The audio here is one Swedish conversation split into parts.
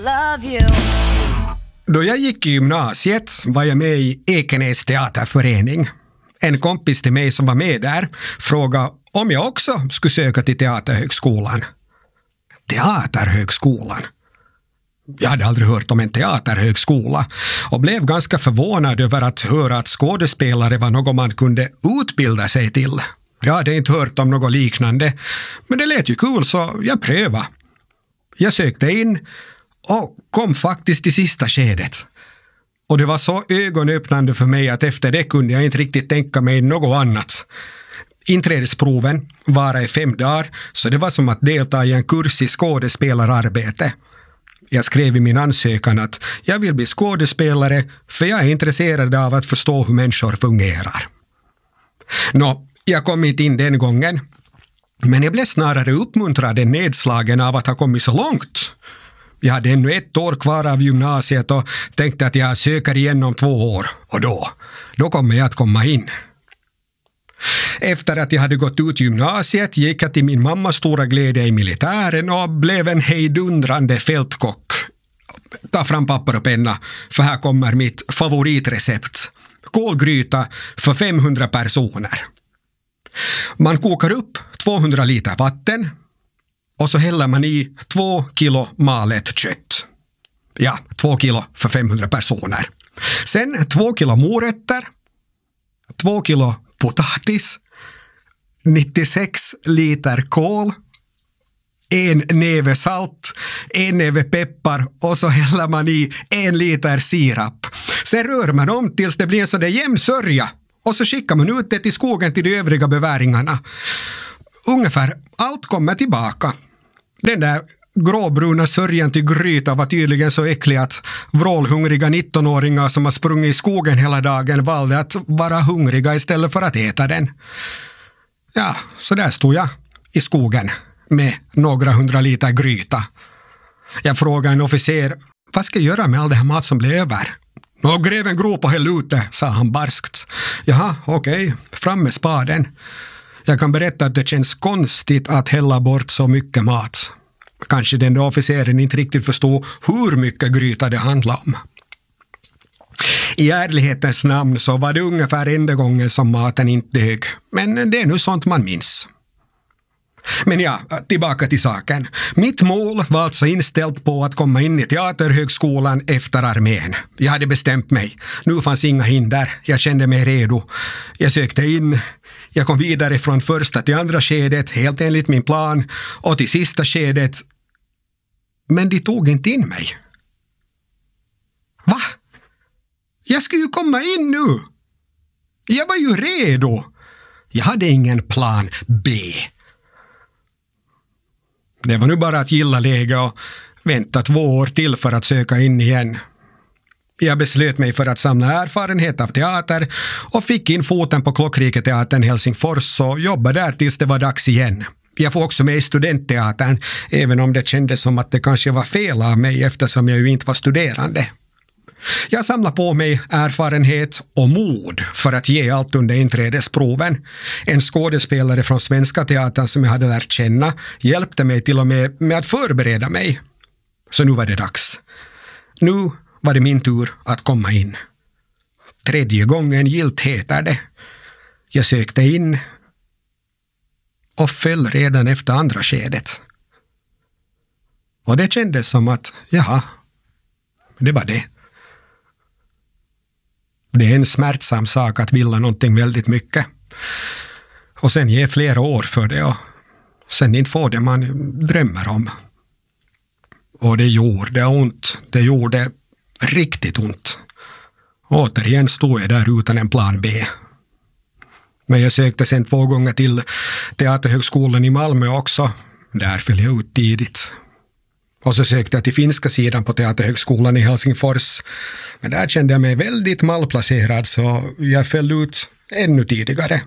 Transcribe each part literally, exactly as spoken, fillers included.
Love you. Då jag gick i gymnasiet var jag med i Ekenäs teaterförening. En kompis till mig som var med där frågade om jag också skulle söka till teaterhögskolan. Teaterhögskolan? Jag hade aldrig hört om en teaterhögskola och blev ganska förvånad över att höra att skådespelare var något man kunde utbilda sig till. Jag hade inte hört om något liknande, men det lät ju kul så jag prövade. Jag sökte in och kom faktiskt till sista skedet. Och det var så ögonöppnande för mig att efter det kunde jag inte riktigt tänka mig något annat. Inträdesproven var i fem dagar, så det var som att delta i en kurs i skådespelararbete. Jag skrev i min ansökan att jag vill bli skådespelare för jag är intresserad av att förstå hur människor fungerar. Nå, jag kom inte in den gången, men jag blev snarare uppmuntrad än nedslagen av att ha kommit så långt. Jag hade ännu ett år kvar av gymnasiet och tänkte att jag söker igen om två år. Och då, då kommer jag att komma in. Efter att jag hade gått ut gymnasiet gick jag till min mammas stora glädje i militären och blev en hejdundrande fältkock. Ta fram papper och penna, för här kommer mitt favoritrecept. Kålgryta för femhundra personer. Man kokar upp tvåhundra liter vatten och så häller man i två kilo malet kött. Ja, två kilo för femhundra personer. Sen två kilo morötter, två kilo potatis, nittiosex liter kål, en näve salt, en näve peppar och så häller man i en liter sirap. Sen rör man om tills det blir en sån där jämn sörja och så skickar man ut det till skogen till de övriga beväringarna. Ungefär allt kommer tillbaka. Den där gråbruna sörjan till gryta var tydligen så äcklig att vrålhungriga nittonåringar som har sprungit i skogen hela dagen valde att vara hungriga istället för att äta den. Ja, så där stod jag i skogen med några hundra liter gryta. Jag frågade en officer, vad ska jag göra med all det här mat som blev över? Nå, gräv en grop och häll ute, sa han barskt. Jaha, okej, okay. Fram med spaden. Jag kan berätta att det känns konstigt att hälla bort så mycket mat. Kanske den där officeren inte riktigt förstod hur mycket gryta det handlar om. I ärlighetens namn så var det ungefär enda gången som maten inte dög. Men det är nu sånt man minns. Men ja, tillbaka till saken. Mitt mål var alltså inställt på att komma in i teaterhögskolan efter armén. Jag hade bestämt mig. Nu fanns inga hinder. Jag kände mig redo. Jag sökte in. Jag kom vidare från första till andra skedet helt enligt min plan och till sista skedet. Men de tog inte in mig. Va? Jag skulle ju komma in nu. Jag var ju redo. Jag hade ingen plan B. Det var nu bara att gilla läge och vänta två år till för att söka in igen. Jag beslöt mig för att samla erfarenhet av teater och fick in foten på Klockriketeatern Helsingfors och jobbade där tills det var dags igen. Jag får också med i studentteatern, även om det kändes som att det kanske var fel av mig eftersom jag ju inte var studerande. Jag samlade på mig erfarenhet och mod för att ge allt under inträdesproven. En skådespelare från Svenska teatern som jag hade lärt känna hjälpte mig till och med med att förbereda mig. Så nu var det dags. Nu var det min tur att komma in. Tredje gången gillt heter det. Jag sökte in och föll redan efter andra skedet. Och det kändes som att, jaha, det var det. Det är en smärtsam sak att vilja någonting väldigt mycket. Och sen ge flera år för det och sen inte få det man drömmer om. Och det gjorde ont. Det gjorde riktigt ont. Återigen stod jag där utan en plan B. Men jag sökte sen två gånger till Teaterhögskolan i Malmö också. Där föll jag ut tidigt. Och så sökte jag till finska sidan på Teaterhögskolan i Helsingfors. Men där kände jag mig väldigt malplacerad så jag föll ut ännu tidigare.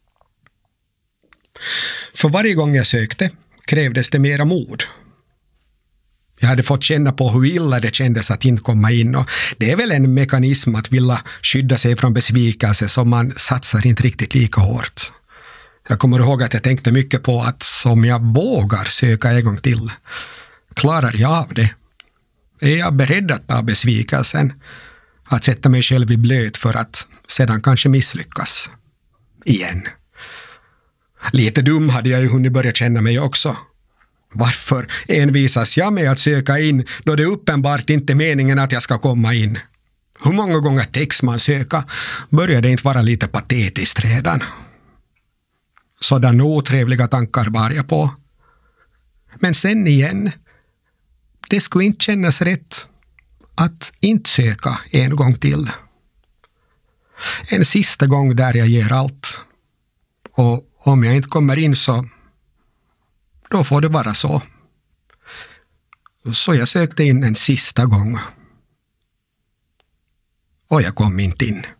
För varje gång jag sökte krävdes det mera mod. Jag hade fått känna på hur illa det kändes att inte komma in och det är väl en mekanism att vilja skydda sig från besvikelse som man satsar inte riktigt lika hårt. Jag kommer ihåg att jag tänkte mycket på att om jag vågar söka en gång till, klarar jag av det? är jag beredd att ta besvikelsen, att sätta mig själv i blöt för att sedan kanske misslyckas igen. Lite dum hade jag ju hunnit börja känna mig också. Varför envisas jag med att söka in då det uppenbart inte är meningen att jag ska komma in? Hur många gånger täcks man söka börjar det inte vara lite patetiskt redan. Sådana otrevliga tankar bar jag på. Men sen igen, det skulle inte kännas rätt att inte söka en gång till. En sista gång där jag ger allt. Och om jag inte kommer in så, då får det vara så. Så jag sökte in en sista gång. Och jag kom inte in.